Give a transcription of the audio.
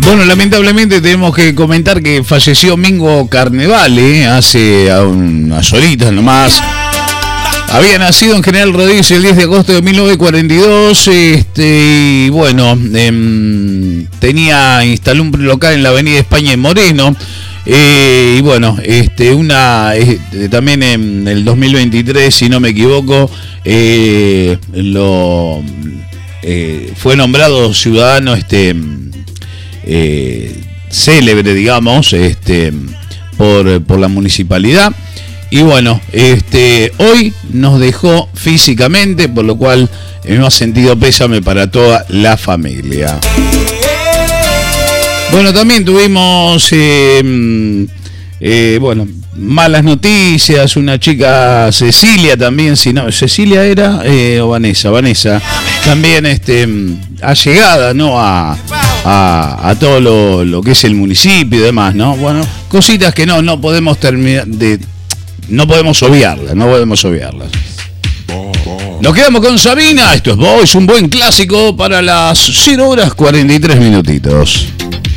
Bueno, lamentablemente tenemos que comentar que falleció Mingo Carnevale hace unas horitas nomás. Había nacido en General Rodríguez el 10 de agosto de 1942, y bueno, instaló un local en la Avenida España en Moreno, y bueno, también en el 2023, si no me equivoco, fue nombrado ciudadano célebre, digamos, por la municipalidad. Y bueno, hoy nos dejó físicamente, por lo cual me ha sentido pésame para toda la familia. Bueno, también tuvimos, malas noticias. Una chica, Cecilia también, si no, Cecilia era, o Vanessa, también allegada, ¿no? A todo lo que es el municipio y demás, ¿no? Bueno, cositas que no podemos terminar de... No podemos obviarlas. Nos quedamos con Sabina. Esto es Boys, un buen clásico para las 0 horas 43 minutitos.